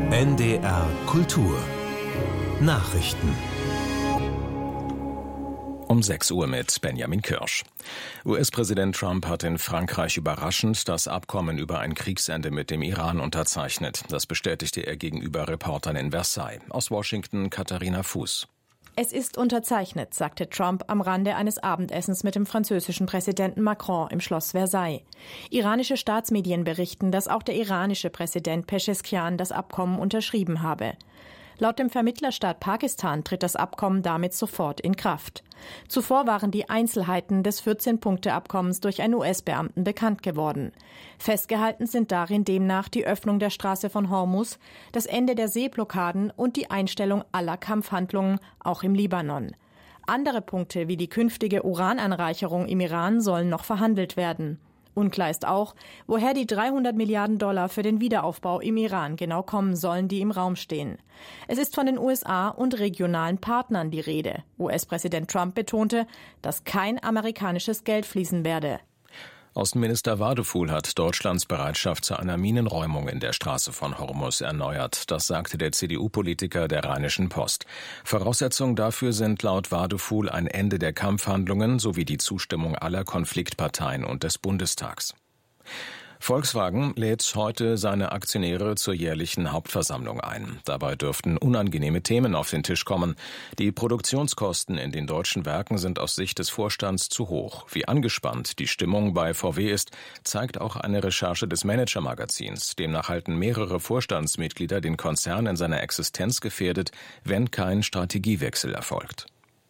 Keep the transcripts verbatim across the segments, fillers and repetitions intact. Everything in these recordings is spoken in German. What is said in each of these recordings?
N D R Kultur Nachrichten Um sechs Uhr mit Benjamin Kirsch. U S-Präsident Trump hat in Frankreich überraschend das Abkommen über ein Kriegsende mit dem Iran unterzeichnet. Das bestätigte er gegenüber Reportern in Versailles. Aus Washington Katharina Fuß. Es ist unterzeichnet, sagte Trump am Rande eines Abendessens mit dem französischen Präsidenten Macron im Schloss Versailles. Iranische Staatsmedien berichten, dass auch der iranische Präsident Pescheskian das Abkommen unterschrieben habe. Laut dem Vermittlerstaat Pakistan tritt das Abkommen damit sofort in Kraft. Zuvor waren die Einzelheiten des vierzehn-Punkte-Abkommens durch einen U S-Beamten bekannt geworden. Festgehalten sind darin demnach die Öffnung der Straße von Hormuz, das Ende der Seeblockaden und die Einstellung aller Kampfhandlungen, auch im Libanon. Andere Punkte wie die künftige Urananreicherung im Iran sollen noch verhandelt werden. Unklar ist auch, woher die dreihundert Milliarden Dollar für den Wiederaufbau im Iran genau kommen sollen, die im Raum stehen. Es ist von den U S A und regionalen Partnern die Rede. U S-Präsident Trump betonte, dass kein amerikanisches Geld fließen werde. Außenminister Wadefuhl hat Deutschlands Bereitschaft zu einer Minenräumung in der Straße von Hormuz erneuert. Das sagte der C D U-Politiker der Rheinischen Post. Voraussetzung dafür sind laut Wadefuhl ein Ende der Kampfhandlungen sowie die Zustimmung aller Konfliktparteien und des Bundestags. Volkswagen lädt heute seine Aktionäre zur jährlichen Hauptversammlung ein. Dabei dürften unangenehme Themen auf den Tisch kommen. Die Produktionskosten in den deutschen Werken sind aus Sicht des Vorstands zu hoch. Wie angespannt die Stimmung bei V W ist, zeigt auch eine Recherche des Manager-Magazins. Demnach halten mehrere Vorstandsmitglieder den Konzern in seiner Existenz gefährdet, wenn kein Strategiewechsel erfolgt.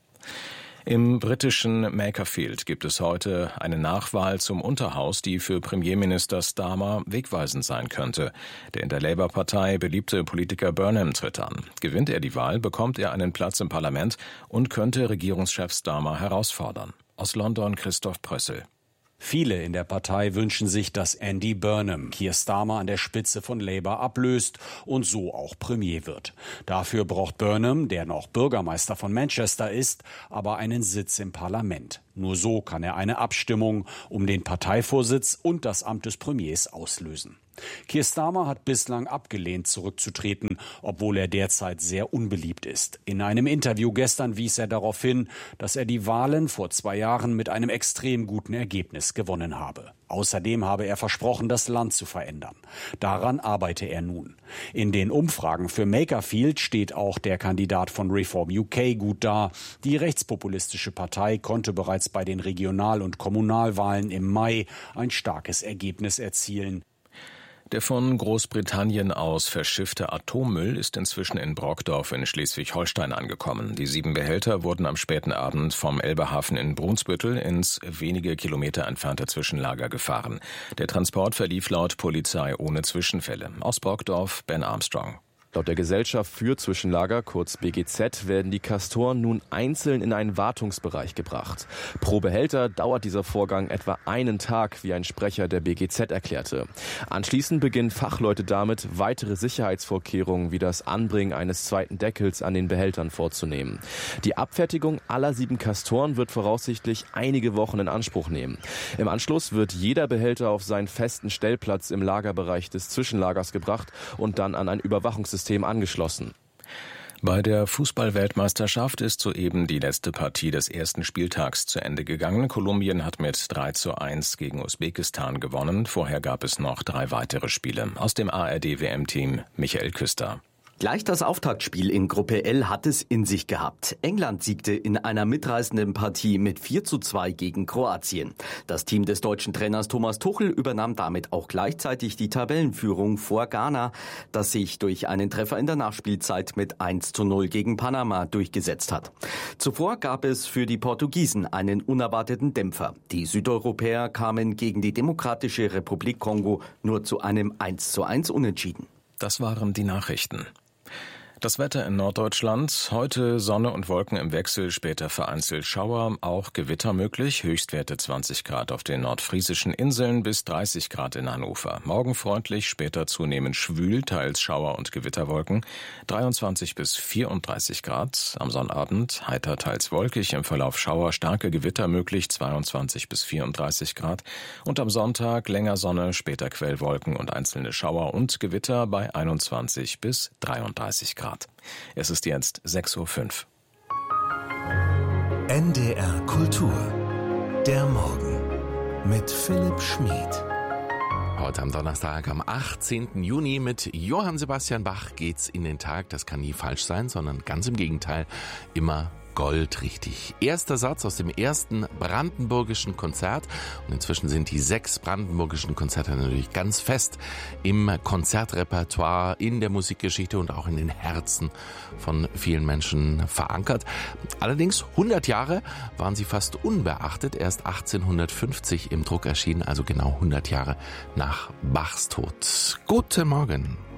Im britischen Makerfield gibt es heute eine Nachwahl zum Unterhaus, die für Premierminister Starmer wegweisend sein könnte. Der in der Labour-Partei beliebte Politiker Burnham tritt an. Gewinnt er die Wahl, bekommt er einen Platz im Parlament und könnte Regierungschef Starmer herausfordern. Aus London Christoph Prössel. Viele in der Partei wünschen sich, dass Andy Burnham Keir Starmer an der Spitze von Labour ablöst und so auch Premier wird. Dafür braucht Burnham, der noch Bürgermeister von Manchester ist, aber einen Sitz im Parlament. Nur so kann er eine Abstimmung um den Parteivorsitz und das Amt des Premiers auslösen. Keir Starmer hat bislang abgelehnt, zurückzutreten, obwohl er derzeit sehr unbeliebt ist. In einem Interview gestern wies er darauf hin, dass er die Wahlen vor zwei Jahren mit einem extrem guten Ergebnis gewonnen habe. Außerdem habe er versprochen, das Land zu verändern. Daran arbeite er nun. In den Umfragen für Makerfield steht auch der Kandidat von Reform U K gut da. Die rechtspopulistische Partei konnte bereits bei den Regional- und Kommunalwahlen im Mai ein starkes Ergebnis erzielen. Der von Großbritannien aus verschiffte Atommüll ist inzwischen in Brockdorf in Schleswig-Holstein angekommen. Die sieben Behälter wurden am späten Abend vom Elbehafen in Brunsbüttel ins wenige Kilometer entfernte Zwischenlager gefahren. Der Transport verlief laut Polizei ohne Zwischenfälle. Aus Brockdorf Ben Armstrong. Laut der Gesellschaft für Zwischenlager, kurz B G Z, werden die Castoren nun einzeln in einen Wartungsbereich gebracht. Pro Behälter dauert dieser Vorgang etwa einen Tag, wie ein Sprecher der B G Z erklärte. Anschließend beginnen Fachleute damit, weitere Sicherheitsvorkehrungen wie das Anbringen eines zweiten Deckels an den Behältern vorzunehmen. Die Abfertigung aller sieben Castoren wird voraussichtlich einige Wochen in Anspruch nehmen. Im Anschluss wird jeder Behälter auf seinen festen Stellplatz im Lagerbereich des Zwischenlagers gebracht und dann an ein Überwachungssystem angeschlossen. Bei der Fußball-Weltmeisterschaft ist soeben die letzte Partie des ersten Spieltags zu Ende gegangen. Kolumbien hat mit drei zu eins gegen Usbekistan gewonnen. Vorher gab es noch drei weitere Spiele. Aus dem A R D W M-Team Michael Küster. Gleich das Auftaktspiel in Gruppe L hat es in sich gehabt. England siegte in einer mitreißenden Partie mit vier zu zwei gegen Kroatien. Das Team des deutschen Trainers Thomas Tuchel übernahm damit auch gleichzeitig die Tabellenführung vor Ghana, das sich durch einen Treffer in der Nachspielzeit mit eins zu null gegen Panama durchgesetzt hat. Zuvor gab es für die Portugiesen einen unerwarteten Dämpfer. Die Südeuropäer kamen gegen die Demokratische Republik Kongo nur zu einem eins zu eins Unentschieden. Das waren die Nachrichten. Das Wetter in Norddeutschland. Heute Sonne und Wolken im Wechsel, später vereinzelt Schauer, auch Gewitter möglich. Höchstwerte zwanzig Grad auf den nordfriesischen Inseln bis dreißig Grad in Hannover. Morgen freundlich, später zunehmend schwül, teils Schauer und Gewitterwolken. dreiundzwanzig bis vierunddreißig Grad. Am Sonnabend heiter, teils wolkig, im Verlauf Schauer, starke Gewitter möglich, zweiundzwanzig bis vierunddreißig Grad. Und am Sonntag länger Sonne, später Quellwolken und einzelne Schauer und Gewitter bei einundzwanzig bis dreiunddreißig Grad. Es ist jetzt sechs Uhr fünf. N D R Kultur. Der Morgen mit Philipp Schmid. Heute am Donnerstag, am achtzehnten Juni mit Johann Sebastian Bach geht's in den Tag. Das kann nie falsch sein, sondern ganz im Gegenteil, immer goldrichtig. Erster Satz aus dem ersten brandenburgischen Konzert. Und inzwischen sind die sechs brandenburgischen Konzerte natürlich ganz fest im Konzertrepertoire, in der Musikgeschichte und auch in den Herzen von vielen Menschen verankert. Allerdings hundert Jahre waren sie fast unbeachtet. Erst achtzehnhundertfünfzig im Druck erschienen, also genau hundert Jahre nach Bachs Tod. Guten Morgen.